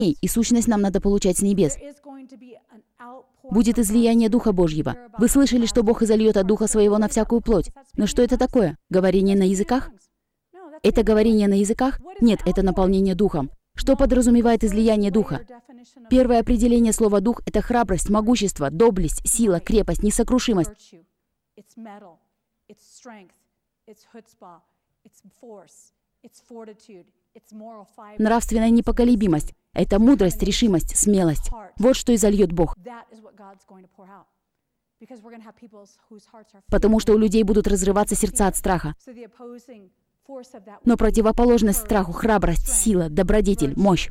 и сущность нам надо получать с небес. Будет излияние Духа Божьего. Вы слышали, что Бог изольет от Духа Своего на всякую плоть. Но что это такое? Говорение на языках? Это говорение на языках? Нет, это наполнение Духом. Что подразумевает излияние Духа? Первое определение слова «дух» — это храбрость, могущество, доблесть, сила, крепость, несокрушимость. Нравственная непоколебимость — это мудрость, решимость, смелость. Вот что изольет Бог. Потому что у людей будут разрываться сердца от страха. Но противоположность страху — храбрость, сила, добродетель, мощь.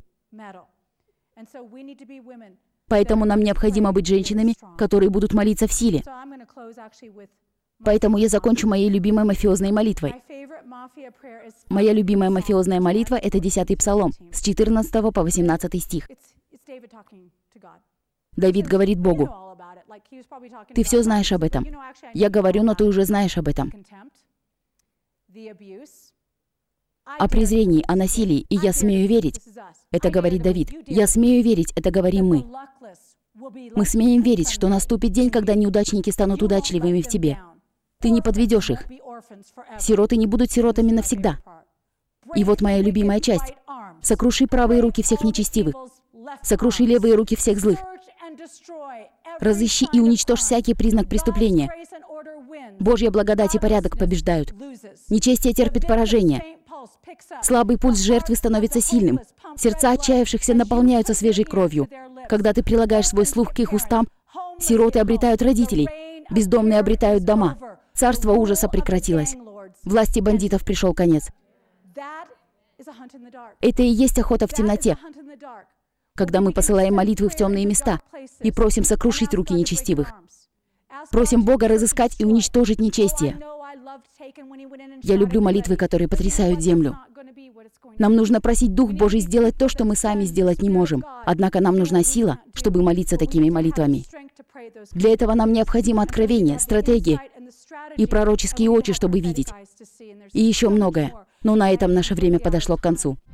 Поэтому нам необходимо быть женщинами, которые будут молиться в силе. Поэтому я закончу моей любимой мафиозной молитвой. Моя любимая мафиозная молитва — это 10-й Псалом, с 14 по 18 стих. Давид говорит Богу: «Ты все знаешь об этом. Я говорю, но ты уже знаешь об этом. О презрении, о насилии, и я смею верить». Это говорит Давид. «Я смею верить», это говорим мы. Мы смеем верить, что наступит день, когда неудачники станут удачливыми в тебе. Ты не подведешь их. Сироты не будут сиротами навсегда. И вот моя любимая часть. Сокруши правые руки всех нечестивых. Сокруши левые руки всех злых. Разыщи и уничтожь всякий признак преступления. Божья благодать и порядок побеждают. Нечестие терпит поражение. Слабый пульс жертвы становится сильным. Сердца отчаявшихся наполняются свежей кровью. Когда ты прилагаешь свой слух к их устам, сироты обретают родителей, бездомные обретают дома. Царство ужаса прекратилось. Власти бандитов пришел конец. Это и есть охота в темноте, когда мы посылаем молитвы в темные места и просим сокрушить руки нечестивых. Просим Бога разыскать и уничтожить нечестие. Я люблю молитвы, которые потрясают землю. Нам нужно просить Дух Божий сделать то, что мы сами сделать не можем. Однако нам нужна сила, чтобы молиться такими молитвами. Для этого нам необходимо откровение, стратегии и пророческие очи, чтобы видеть. И еще многое. Но на этом наше время подошло к концу.